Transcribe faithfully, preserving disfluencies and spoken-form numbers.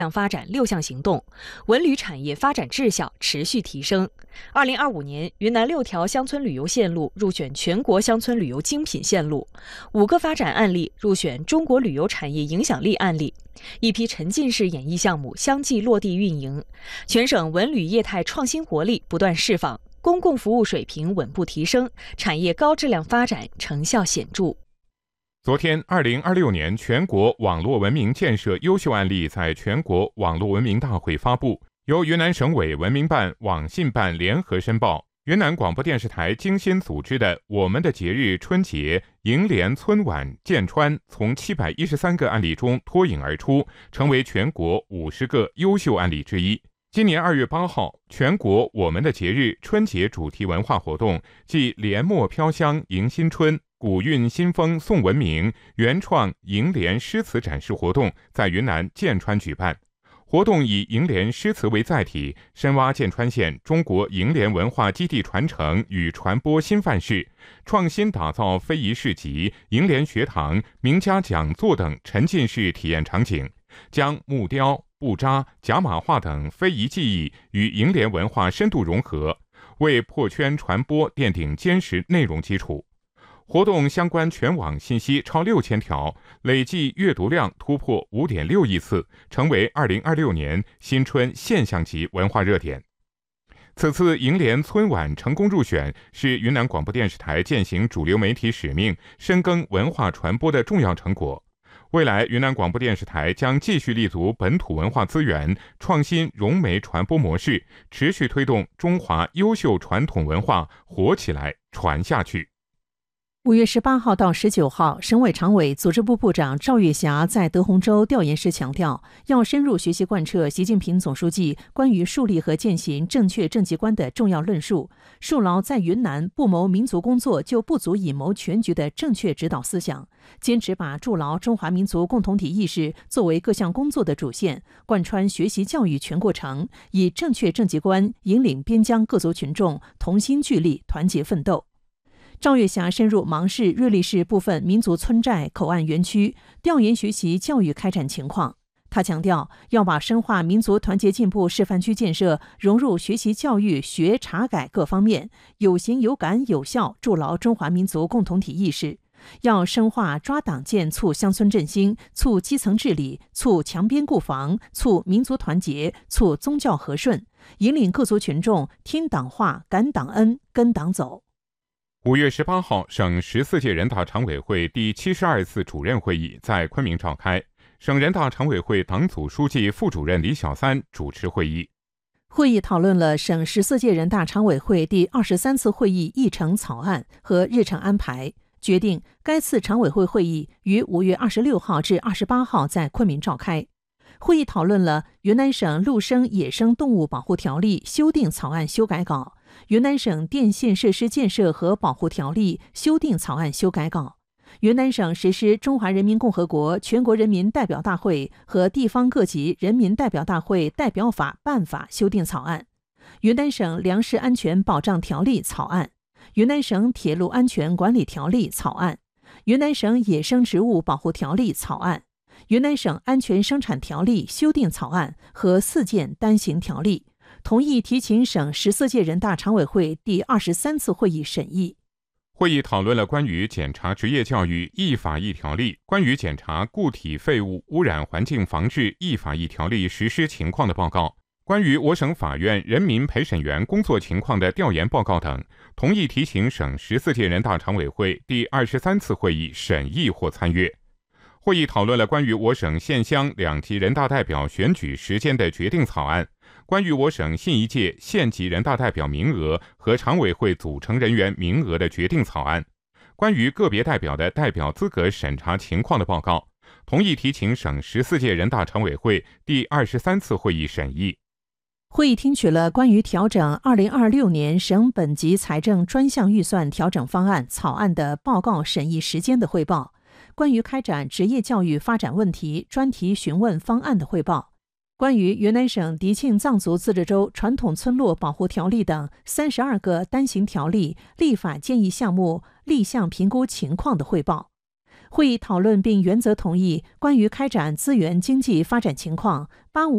发展六项行动，文旅产业发展质效持续提升。二零二五年，云南六条乡村旅游线路入选全国乡村旅游精品线路，五个发展案例入选中国旅游产业影响力案例，一批沉浸式演艺项目相继落地运营，全省文旅业态创新活力不断释放，公共服务水平稳步提升，产业高质量发展成效显著。 昨天，二零二六年全国网络文明建设优秀案例在全国网络文明大会发布，由云南省委文明办、网信办联合申报，云南广播电视台精心组织的我们的节日春节迎联春晚建川，从七百一十三个案例中脱颖而出，成为全国五十个优秀案例之一。今年二月八号，全国我们的节日春节主题文化活动暨联墨飘香迎新春、古韵新风颂文明原创楹联诗词展示活动在云南建川举办。活动以楹联诗词为载体，深挖建川县中国楹联文化基地传承与传播新范式，创新打造非遗市集、楹联学堂、名家讲座等沉浸式体验场景，将木雕、布扎、假马画等非遗技艺与楹联文化深度融合，为破圈传播奠定坚实内容基础。活动相关全网信息超六千条，累计阅读量突破 五点六亿次，成为二零二六年新春现象级文化热点。此次楹联春晚成功入选，是云南广播电视台践行主流媒体使命、深耕文化传播的重要成果。未来，云南广播电视台将继续立足本土文化资源，创新融媒传播模式，持续推动中华优秀传统文化活起来、传下去。 五月十八号到十九号，省委常委、组织部部长赵月霞在德宏州调研时强调，要深入学习贯彻习近平总书记关于树立和践行正确政绩观的重要论述，树牢在云南不谋民族工作就不足以谋全局的正确指导思想，坚持把筑牢中华民族共同体意识作为各项工作的主线，贯穿学习教育全过程，以正确政绩观引领边疆各族群众同心聚力、团结奋斗。赵月霞深入芒市、瑞丽市部分民族村寨口岸园区，调研学习教育开展情况。他强调，要把深化民族团结进步示范区建设融入学习教育、学查改各方面，有形有感有效筑牢中华民族共同体意识。要深化抓党建促乡村振兴，促基层治理，促强边固防，促民族团结，促宗教和顺，引领各族群众听党话、感党恩、跟党走。 五月十八号，省十四届人大常委会第七十二次主任会议在昆明召开，省人大常委会党组书记、副主任李小三主持会议。 会议讨论了省十四届人大常委会第二十三次会议议程草案和日程安排，决定该次常委会会议于五月二十六号至二十八号在昆明召开。会议讨论了云南省陆生野生动物保护条例修订草案修改稿、云南省电信设施建设和保护条例修订草案修改稿、云南省实施中华人民共和国全国人民代表大会和地方各级人民代表大会代表法办法修订草案、云南省粮食安全保障条例草案、云南省铁路安全管理条例草案、云南省野生植物保护条例草案、云南省安全生产条例修订草案和四件单行条例，同意提请省十四届人大常委会第二十三次会议审议。 会议讨论了关于检查职业教育一法一条例、关于检查固体废物污染环境防治一法一条例实施情况的报告，关于我省法院人民陪审员工作情况的调研报告等，同意提请省十四届人大常委会第二十三次会议审议或参阅。会议讨论了关于我省县乡两级人大代表选举时间的决定草案，关于我省新一届县级人大代表名额和常委会组成人员名额的决定草案，关于个别代表的代表资格审查情况的报告，同意提请省十四届人大常委会第二十三次会议审议。 会议听取了关于调整二零二六年省本级财政专项预算调整方案草案的报告审议时间的汇报，关于开展职业教育发展问题专题询问方案的汇报，关于云南省迪庆藏族自治州传统村落保护条例等三十二个单行条例立法建议项目立项评估情况的汇报。会议讨论并原则同意关于开展资源经济发展情况八五